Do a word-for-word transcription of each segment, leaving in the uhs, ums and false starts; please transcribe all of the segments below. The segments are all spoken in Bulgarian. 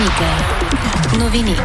Вероника. Новини.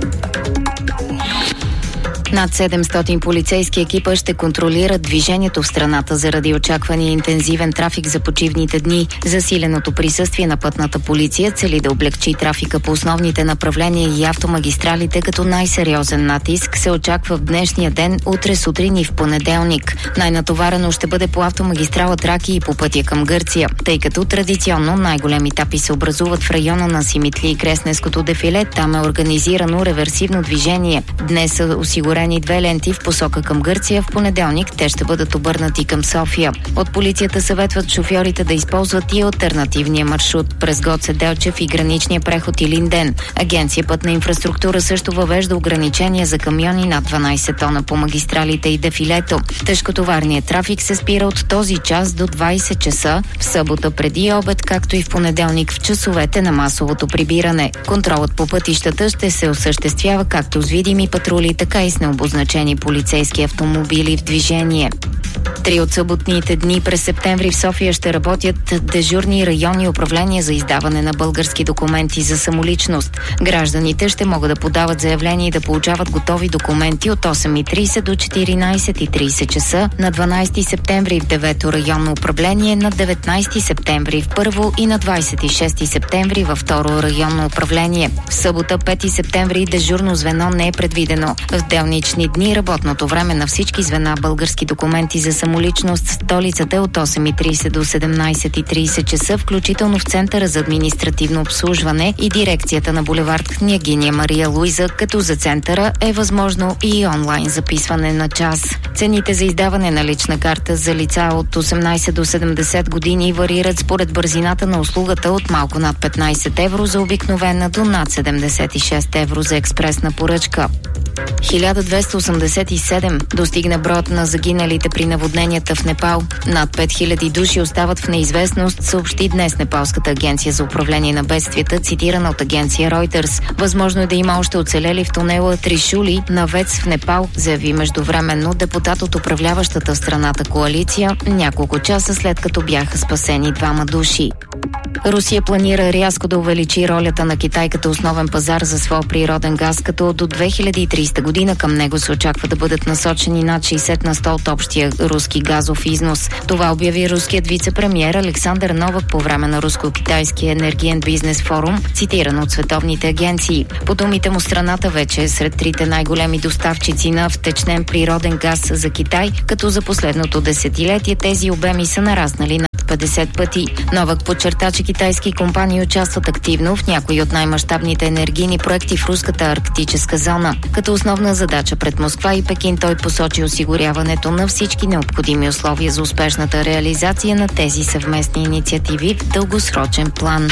Над седемстотин полицейски екипа ще контролират движението в страната заради очаквания интензивен трафик за почивните дни. Засиленото присъствие на пътната полиция цели да облегчи трафика по основните направления и автомагистралите, като най-сериозен натиск се очаква в днешния ден, утре сутрин и в понеделник. Най-натоварено ще бъде по автомагистрала Тракия и по пътя към Гърция, тъй като традиционно най-големи етапи се образуват в района на Симитли и Кресненското дефиле. Там е организирано реверсивно движение. Днес са осигурени две ленти в посока към Гърция. В понеделник те ще бъдат обърнати към София. От полицията съветват шофьорите да използват и алтернативния маршрут през Гоце Делчев и граничния преход Илинден. Агенция Пътна инфраструктура също въвежда ограничения за камиони над дванайсет тона по магистралите и дефилето. Тежкотоварният трафик се спира от този час до двайсет часа в събота преди обед, както и в понеделник в часовете на масовото прибиране. Контролът по пътищата ще се осъществява както с видими патрули, така и с необозначени полицейски автомобили в движение. Три от съботните дни през септември в София ще работят дежурни районни управления за издаване на български документи за самоличност. Гражданите ще могат да подават заявления и да получават готови документи от осем и трийсет до четиринайсет и трийсет часа на дванайсети септември в девето районно управление, на деветнайсети септември в първо и на двайсет и шести септември във второ районно управление. В събота, пети септември, дежурно звено не е предвидено. В делнични дни работното време на всички звена български документи за самоличност в столицата е от осем и трийсет до седемнайсет и трийсет часа, включително в Центъра за административно обслужване и дирекцията на булевард Княгиня Мария Луиза, като за Центъра е възможно и онлайн записване на час. Цените за издаване на лична карта за лица от осемнайсет до седемдесет години варират според бързината на услугата от малко над петнайсет евро за обикновена до над седемдесет и шест евро за експресна поръчка. хиляда двеста осемдесет и седем достигна броят на загиналите при наводненията в Непал. Над пет хиляди души остават в неизвестност, съобщи днес Непалската агенция за управление на бедствията, цитирана от агенция Reuters. Възможно е да има още оцелели в тунела Тришули на ВЕЦ в Непал, заяви междувременно депутат от управляващата в страната коалиция, няколко часа след като бяха спасени двама души. Русия планира рязко да увеличи ролята на Китай като основен пазар за своя природен газ, като до две хиляди и трийсета година към него се очаква да бъдат насочени над шейсет на сто от общия руски газов износ. Това обяви руският вице-премиер Александър Новак по време на руско-китайския енергиен бизнес форум, цитиран от световните агенции. По думите му, страната вече е сред трите най-големи доставчици на втечнен природен газ за Китай, като за последното десетилетие тези обеми са нараснали на петдесет пъти. Новак подчерта, че китайски компании участват активно в някои от най-мащабните енергийни проекти в руската арктическа зона. Като основна задача пред Москва и Пекин той посочи осигуряването на всички необходими условия за успешната реализация на тези съвместни инициативи в дългосрочен план.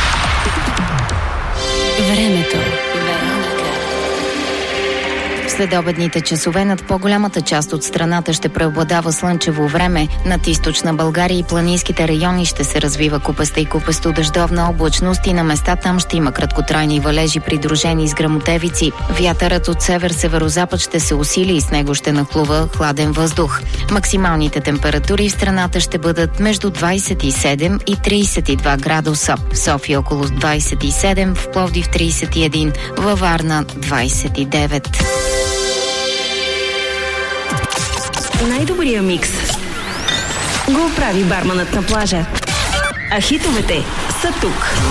Времето. Следобедните часове над по-голямата част от страната ще преобладава слънчево време. Над източна България и планинските райони ще се развива купеста и купесто дъждовна облачност и на места там ще има краткотрайни валежи, придружени с гръмотевици. Вятърът от север-северозапад ще се усили и с него ще нахлува хладен въздух. Максималните температури в страната ще бъдат между двайсет и седем и трийсет и два градуса. В София около двайсет и седем, в Пловдив трийсет и един, във Варна двайсет и девет. Най-добрия микс го прави барманът на плажа. А хитовете са тук.